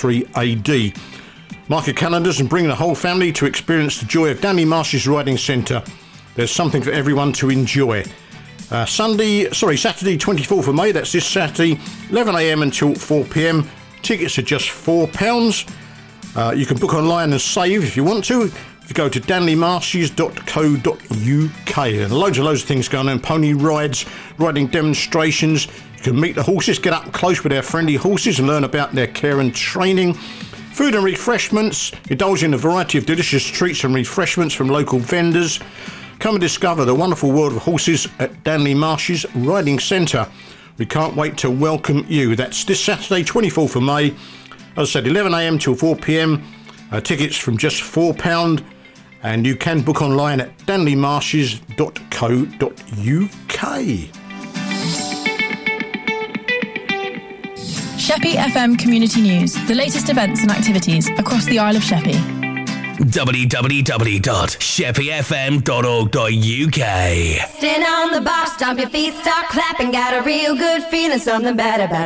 13 AD. Mark your calendars and bring the whole family to experience the joy of Danley Marshes Riding Centre. There's something for everyone to enjoy. Saturday 24th of May, that's this Saturday, 11am until 4pm. Tickets are just £4. You can book online and save if you want to. If you go to danleymarshes.co.uk, and loads of things going on, pony rides, riding demonstrations. You can meet the horses, get up close with their friendly horses and learn about their care and training. Food and refreshments, indulge in a variety of delicious treats and refreshments from local vendors. Come and discover the wonderful world of horses at Danley Marshes Riding Centre. We can't wait to welcome you. That's this Saturday, 24th of May. As I said, 11am till 4pm. Tickets from just £4. And you can book online at danleymarshes.co.uk. Sheppey FM Community News. The latest events and activities across the Isle of Sheppey. www.sheppeyfm.org.uk. Stand on the bar, stomp your feet, start clapping. Got a real good feeling, something bad about